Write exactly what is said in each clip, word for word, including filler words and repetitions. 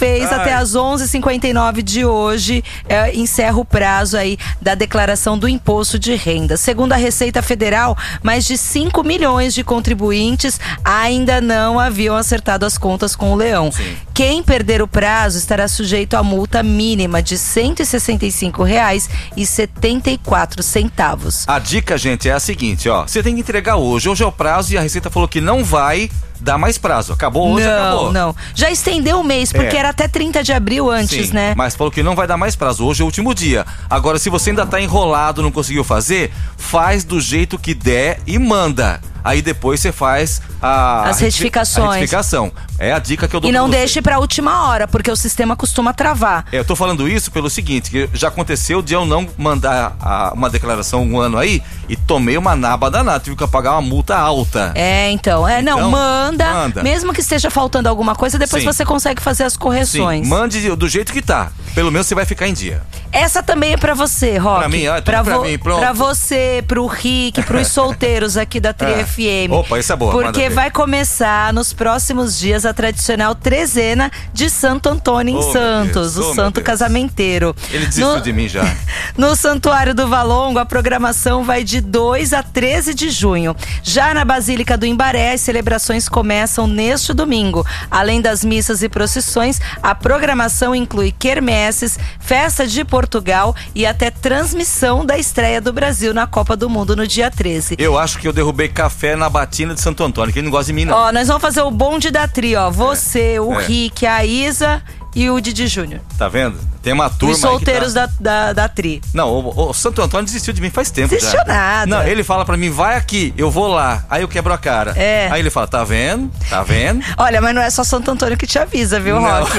fez Ai. até às onze e cinquenta e nove de hoje, é, encerra o prazo aí da declaração do imposto de renda. Segundo a Receita Federal, mais de cinco milhões de contribuintes ainda não haviam acertado as contas com o leão. Sim. Quem perder o prazo estará sujeito à multa mínima de cento e sessenta e cinco reais e setenta e quatro centavos. A dica, gente, é a seguinte, ó. Você tem que entregar hoje. Hoje é o prazo e a Receita falou que não vai dar mais prazo. Acabou hoje, não, acabou. Não, não. Já estendeu o mês, porque É. era até trinta de abril antes, Sim, né? mas falou que não vai dar mais prazo. Hoje é o último dia. Agora, se você ainda tá enrolado, não conseguiu fazer, faz do jeito que der e manda. Aí depois você faz a, As retificações. A retificação. É a dica que eu dou E pra não você. deixe pra última hora, porque o sistema costuma travar. É, eu tô falando isso pelo seguinte, que já aconteceu de eu não mandar a- uma declaração um ano aí e tomei uma naba danada, tive que pagar uma multa alta. É, então. É, não, Então, manda, manda. Mesmo que esteja faltando alguma coisa, depois Sim. você consegue fazer as correções. Sim, mande do jeito que tá. Pelo menos você vai ficar em dia. Essa também é pra você, Rock. Pra mim, ah, tudo pra, pra mim, pronto. pra você, pro Rick, pros solteiros aqui da Tri É. F M. Opa, essa é boa, manda Porque ver. vai começar nos próximos dias a tradicional trezena de Santo Antônio em Oh, meu Santos, Deus, o oh, meu santo Deus. casamenteiro. Ele desistiu No- de mim já. No Santuário do Valongo, a programação vai de dois a treze de junho. Já na Basílica do Imbaré, as celebrações começam neste domingo. Além das missas e procissões, a programação inclui quermesses, festa de Portugal e até transmissão da estreia do Brasil na Copa do Mundo no dia treze. Eu acho que eu derrubei café na batina de Santo Antônio, que ele não gosta de mim, não. Ó, nós vamos fazer o bonde da Tri, ó. Você, o é. Rick, a Isa e o Didi Júnior. Tá vendo? Tem uma turma Os solteiros aí que tá... da, da, da Tri. Não, o, o Santo Antônio desistiu de mim faz tempo Desistiu já. nada. Não, ele fala pra mim, vai aqui, eu vou lá. Aí eu quebro a cara. É. Aí ele fala, tá vendo? Tá vendo? Olha, mas não é só Santo Antônio que te avisa, viu, Não. Rock?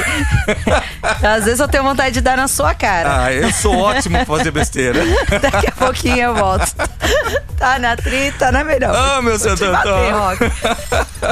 Às vezes eu tenho vontade de dar na sua cara. Ah, eu sou ótimo pra fazer besteira. Daqui a pouquinho eu volto. Tá na Tri, tá na melhor. Ah, meu Vou te Santo bater, Antônio. Rock.